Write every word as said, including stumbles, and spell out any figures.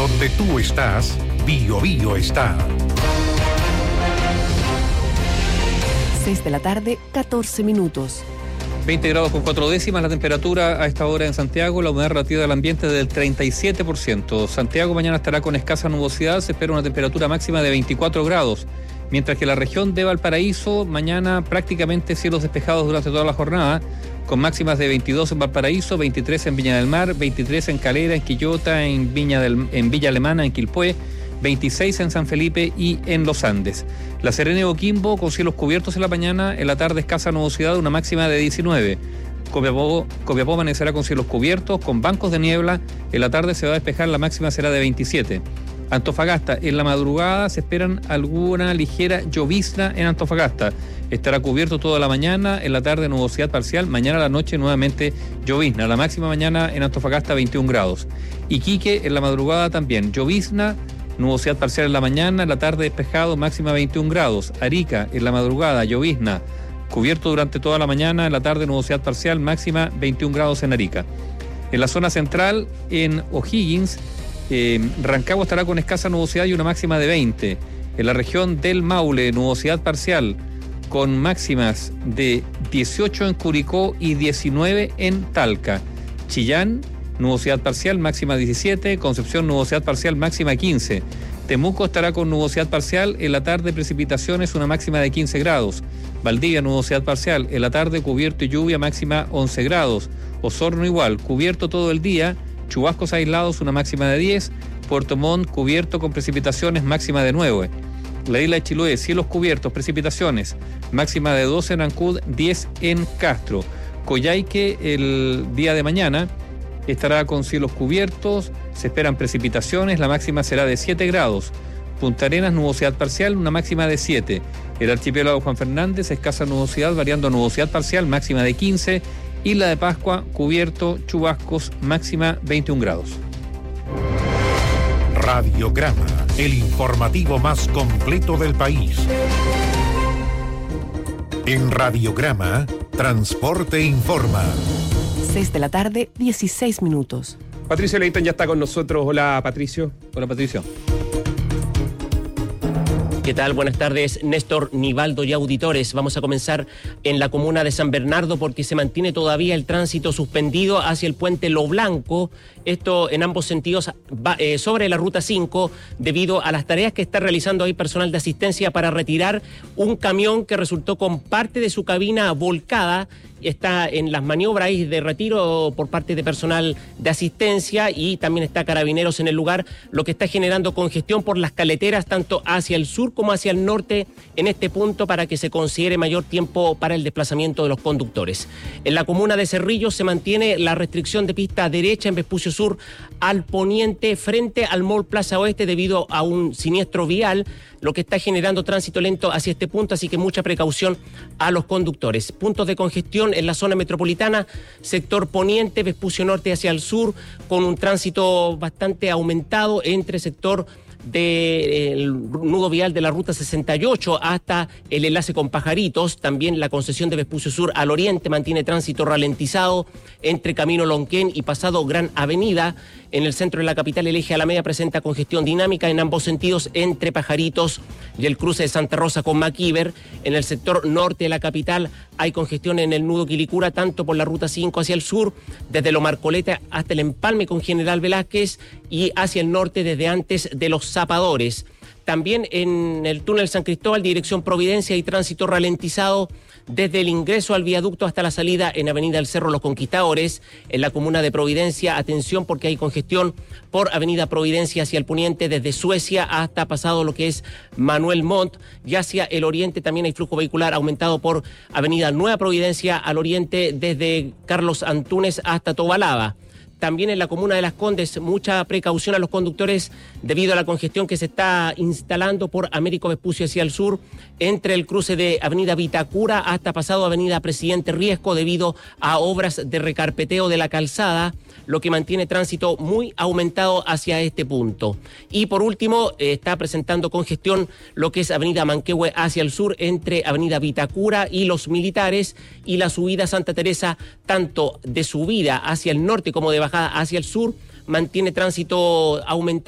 Donde tú estás, Bio Bio está. seis de la tarde, catorce minutos. veinte grados con cuatro décimas la temperatura a esta hora en Santiago, la humedad relativa del ambiente del treinta y siete por ciento. Santiago mañana estará con escasa nubosidad, se espera una temperatura máxima de veinticuatro grados, mientras que la región de Valparaíso mañana prácticamente cielos despejados durante toda la jornada, con máximas de veintidós en Valparaíso, veintitrés en Viña del Mar, veintitrés en Calera, en Quillota, en Viña, del, en Villa Alemana, en Quilpué, veintiséis en San Felipe y en Los Andes. La Serena y Coquimbo con cielos cubiertos en la mañana, en la tarde escasa nubosidad, una máxima de diecinueve. Copiapó, Copiapó amanecerá con cielos cubiertos, con bancos de niebla, en la tarde se va a despejar, la máxima será de veintisiete. Antofagasta, en la madrugada se esperan alguna ligera llovizna en Antofagasta. Estará cubierto toda la mañana, en la tarde nubosidad parcial, mañana a la noche nuevamente llovizna. La máxima mañana en Antofagasta veintiún grados. Iquique, en la madrugada también llovizna, nubosidad parcial en la mañana, en la tarde despejado, máxima veintiún grados. Arica, en la madrugada llovizna, cubierto durante toda la mañana, en la tarde nubosidad parcial, máxima veintiún grados en Arica. En la zona central, en O'Higgins, Eh, Rancagua estará con escasa nubosidad y una máxima de veinte. En la región del Maule, nubosidad parcial con máximas de dieciocho en Curicó y diecinueve en Talca. Chillán, nubosidad parcial, máxima diecisiete. Concepción, nubosidad parcial, máxima quince. Temuco estará con nubosidad parcial, en la tarde precipitaciones, una máxima de quince grados. Valdivia, nubosidad parcial, en la tarde cubierto y lluvia, máxima once grados. Osorno igual, cubierto todo el día, chubascos aislados, una máxima de diez. Puerto Montt, cubierto con precipitaciones, máxima de nueve. La isla de Chiloé, cielos cubiertos, precipitaciones, máxima de doce en Ancud, diez en Castro. Coyhaique, el día de mañana, estará con cielos cubiertos, se esperan precipitaciones, la máxima será de siete grados. Punta Arenas, nubosidad parcial, una máxima de siete. El archipiélago Juan Fernández, escasa nubosidad, variando a nubosidad parcial, máxima de quince. Isla de Pascua, cubierto, chubascos, máxima veintiún grados. Radiograma, el informativo más completo del país. En Radiograma, Transporte Informa. seis de la tarde, dieciséis minutos. Patricio Leighton ya está con nosotros. Hola, Patricio. Hola, Patricio. ¿Qué tal? Buenas tardes, Néstor, Nivaldo y auditores. Vamos a comenzar en la comuna de San Bernardo porque se mantiene todavía el tránsito suspendido hacia el puente Lo Blanco. Esto en ambos sentidos va, eh, sobre la ruta cinco debido a las tareas que está realizando ahí personal de asistencia para retirar un camión que resultó con parte de su cabina volcada. Está en las maniobras ahí de retiro por parte de personal de asistencia y también está Carabineros en el lugar, lo que está generando congestión por las caleteras tanto hacia el sur como hacia el norte en este punto para que se considere mayor tiempo para el desplazamiento de los conductores. En la comuna de Cerrillos se mantiene la restricción de pista derecha en Vespucio Sur al poniente frente al Mall Plaza Oeste debido a un siniestro vial, lo que está generando tránsito lento hacia este punto, así que mucha precaución a los conductores. Puntos de congestión en la zona metropolitana, sector poniente, Vespucio Norte hacia el sur, con un tránsito bastante aumentado entre sector del nudo vial de la ruta sesenta y ocho hasta el enlace con Pajaritos. También la concesión de Vespucio Sur al oriente mantiene tránsito ralentizado entre Camino Lonquén y pasado Gran Avenida. En el centro de la capital, el eje Alameda presenta congestión dinámica en ambos sentidos entre Pajaritos y el cruce de Santa Rosa con Maquiver. En el sector norte de la capital hay congestión en el nudo Quilicura, tanto por la ruta cinco hacia el sur, desde Lo Marcoleta hasta el empalme con General Velázquez y hacia el norte desde antes de Los Zapadores. También en el túnel San Cristóbal, dirección Providencia, y tránsito ralentizado desde el ingreso al viaducto hasta la salida en Avenida El Cerro Los Conquistadores. En la comuna de Providencia, atención porque hay congestión por Avenida Providencia hacia el poniente desde Suecia hasta pasado lo que es Manuel Montt, y hacia el oriente también hay flujo vehicular aumentado por Avenida Nueva Providencia al oriente desde Carlos Antunes hasta Tobalaba. También en la comuna de Las Condes, mucha precaución a los conductores debido a la congestión que se está instalando por Américo Vespucio hacia el sur, entre el cruce de Avenida Vitacura hasta pasado Avenida Presidente Riesco, debido a obras de recarpeteo de la calzada, lo que mantiene tránsito muy aumentado hacia este punto. Y por último, eh, está presentando congestión lo que es Avenida Manquehue hacia el sur, entre Avenida Vitacura y Los Militares, y la subida Santa Teresa, tanto de subida hacia el norte como de bajada hacia el sur, mantiene tránsito aumentado